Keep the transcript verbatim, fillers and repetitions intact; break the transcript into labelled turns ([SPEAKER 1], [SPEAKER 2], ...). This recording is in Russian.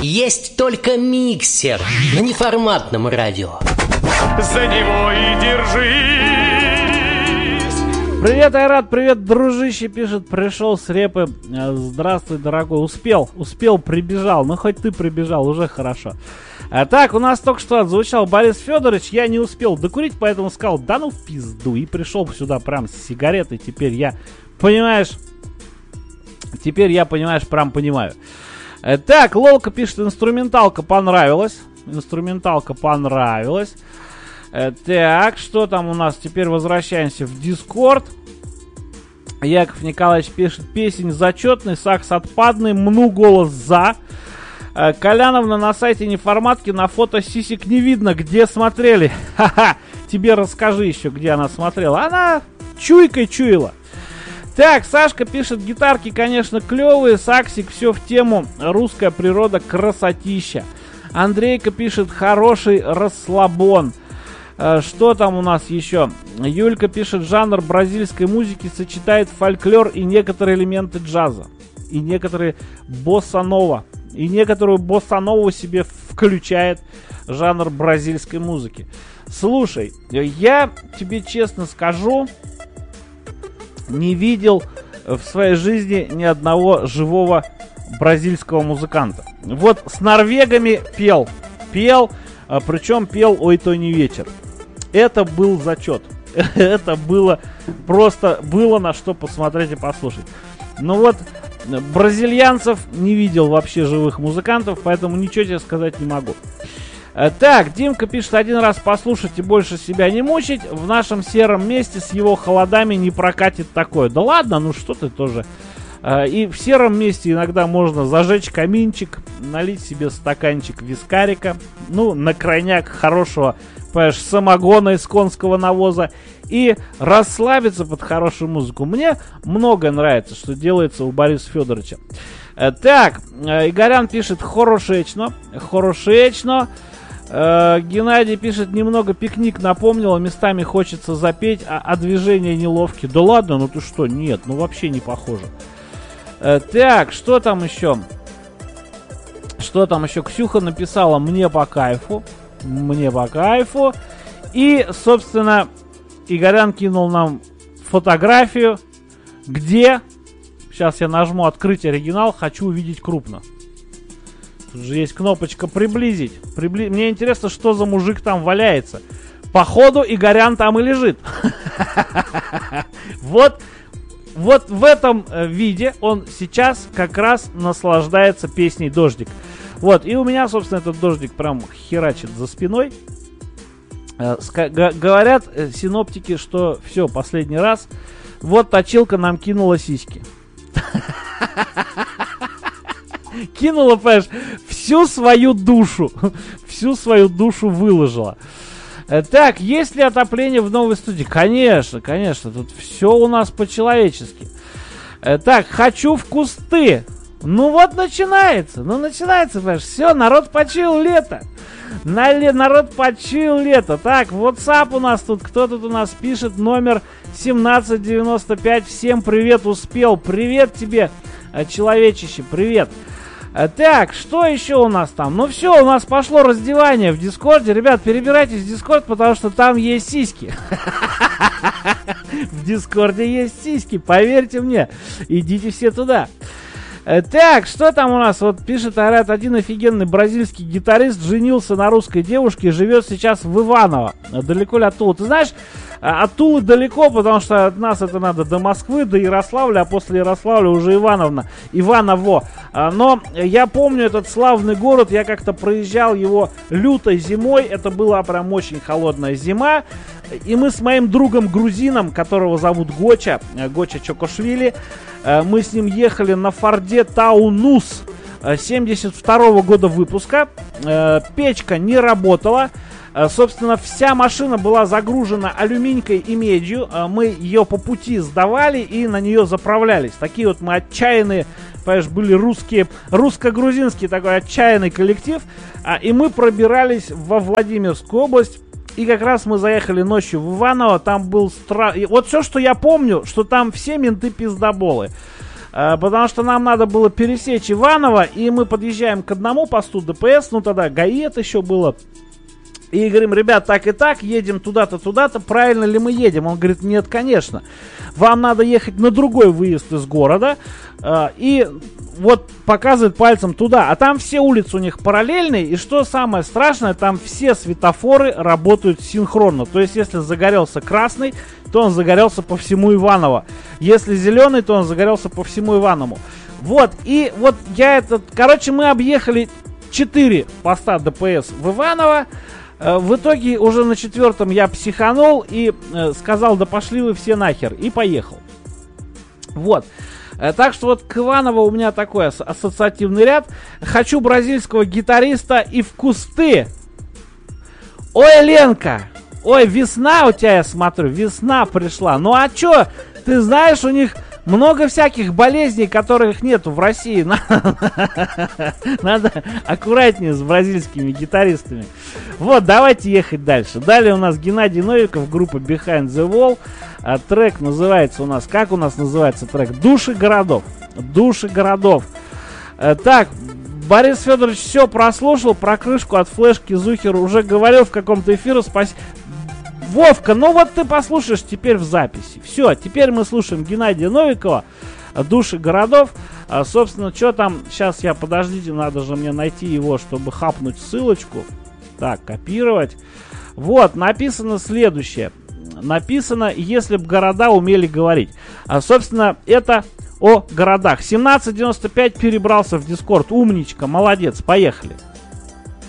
[SPEAKER 1] Есть только миксер на неформатном радио.
[SPEAKER 2] За него и держись.
[SPEAKER 3] Привет, Айрат, привет, дружище, пишет, пришел с репы. Здравствуй, дорогой, успел, успел, прибежал, ну хоть ты прибежал, уже хорошо. А так, у нас только что отзвучал Борис Федорович, я не успел докурить, поэтому сказал, да ну в пизду, и пришел сюда прям с сигаретой, теперь я, понимаешь, теперь я, понимаешь, прям понимаю. Так, Лолка пишет, инструменталка понравилась, инструменталка понравилась. Так, что там у нас? Теперь возвращаемся в Дискорд. Яков Николаевич пишет, песень зачетный, сакс отпадный, мну голос за. Коляновна на сайте неформатки, на фото сисек не видно, где смотрели. Ха-ха, тебе расскажи еще, где она смотрела. Она чуйкой чуяла. Так, Сашка пишет, гитарки, конечно, клевые, саксик, все в тему, русская природа, красотища. Андрейка пишет, хороший расслабон. Что там у нас еще? Юлька пишет, жанр бразильской музыки сочетает фольклор и некоторые элементы джаза. И некоторые босса-нова. И некоторую босса-нову себе включает жанр бразильской музыки. Слушай, я тебе честно скажу, не видел в своей жизни ни одного живого бразильского музыканта. Вот с норвегами пел. Пел, причем пел «Ой, то не вечер». Это был зачет. Это было просто, было на что посмотреть и послушать. Но вот бразильянцев не видел вообще живых музыкантов, поэтому ничего тебе сказать не могу. Так, Димка пишет, один раз послушать и больше себя не мучить. В нашем сером месте с его холодами не прокатит такое. Да ладно, ну что ты тоже. И в сером месте иногда можно зажечь каминчик, налить себе стаканчик вискарика, ну, на крайняк хорошего, понимаешь, самогона из конского навоза и расслабиться под хорошую музыку. Мне много нравится, что делается у Бориса Федоровича. Так, Игорян пишет, хорошечно, хорошечно. Геннадий пишет, немного пикник напомнило, местами хочется запеть, а, а движения неловкие. Да ладно, ну ты что, нет, ну вообще не похоже. Так, что там еще? Что там еще? Ксюха написала, мне по кайфу. Мне по кайфу. И, собственно, Игорян кинул нам фотографию, где... Сейчас я нажму открыть оригинал, хочу увидеть крупно. Тут же есть кнопочка приблизить. Прибли... Мне интересно, что за мужик там валяется. Походу, Игорян там и лежит. Вот... Вот в этом виде он сейчас как раз наслаждается песней «Дождик». Вот, и у меня, собственно, этот дождик прям херачит за спиной. Говорят синоптики, что все, последний раз. Вот точилка нам кинула сиськи. Кинула, понимаешь, всю свою душу. Всю свою душу выложила. Так, есть ли отопление в новой студии? Конечно, конечно, тут все у нас по-человечески. Так, хочу в кусты. Ну вот начинается, ну начинается, понимаешь, все, народ почил лето. Народ почил лето. Так, WhatsApp у нас тут, кто тут у нас пишет, номер семнадцать девяносто пять. Всем привет, успел. Привет тебе, человечище, привет. Так, что еще у нас там? Ну все, у нас пошло раздевание в Дискорде. Ребят, перебирайтесь в Дискорд, потому что там есть сиськи. В Дискорде есть сиськи, поверьте мне. Идите все туда. Так, что там у нас? Вот пишет Айрат, один офигенный бразильский гитарист женился на русской девушке и живет сейчас в Иваново. Далеко ли от Тулы? Ты знаешь, от Тулы далеко, потому что от нас это надо до Москвы, до Ярославля, а после Ярославля уже Ивановна, Иваново. Но я помню этот славный город, я как-то проезжал его лютой зимой, это была прям очень холодная зима. И мы с моим другом грузином, которого зовут Гоча, Гоча Чокошвили, мы с ним ехали на Форде Таунус семьдесят второго года выпуска. Печка не работала. Собственно, вся машина была загружена алюминькой и медью. Мы ее по пути сдавали и на нее заправлялись. Такие вот мы отчаянные, понимаешь, были русские, русско-грузинский такой отчаянный коллектив. И мы пробирались во Владимирскую область. И как раз мы заехали ночью в Иваново, там был страх... Вот все, что я помню, что там все менты пиздоболы. э, потому что нам надо было пересечь Иваново, и мы подъезжаем к одному посту ДПС, ну тогда ГАИ это еще было. И говорим, ребят, так и так, едем туда-то, туда-то, правильно ли мы едем? Он говорит, нет, конечно. Вам надо ехать на другой выезд из города. Э, и вот показывает пальцем туда. А там все улицы у них параллельные. И что самое страшное, там все светофоры работают синхронно. То есть, если загорелся красный, то он загорелся по всему Иваново. Если зеленый, то он загорелся по всему Иванову. Вот, и вот я этот... Короче, мы объехали четыре поста ДПС в Иваново. В итоге уже на четвертом я психанул и э, сказал, да пошли вы все нахер, и поехал. Вот. Э, так что вот к Иваново у меня такой ас- ассоциативный ряд. Хочу бразильского гитариста и в кусты. Ой, Ленка, ой, весна у тебя, я смотрю, весна пришла. Ну а чё, ты знаешь, у них много всяких болезней, которых нету в России. Надо аккуратнее с бразильскими гитаристами. Вот, давайте ехать дальше. Далее у нас Геннадий Новиков, группа Behind the Wall. А, трек называется у нас, как у нас называется трек? Души городов. Души городов. А, так, Борис Федорович все прослушал, про крышку от флешки Зухер уже говорил в каком-то эфире. Спасибо. Вовка, ну вот ты послушаешь теперь в записи. Все, теперь мы слушаем Геннадия Новикова, «Души городов». А, собственно, что там, сейчас я, подождите, надо же мне найти его, чтобы хапнуть ссылочку. Так, копировать. Вот, написано следующее. Написано, если бы города умели говорить. А, собственно, это о городах. семнадцать девяносто пять перебрался в Дискорд. Умничка, молодец, поехали.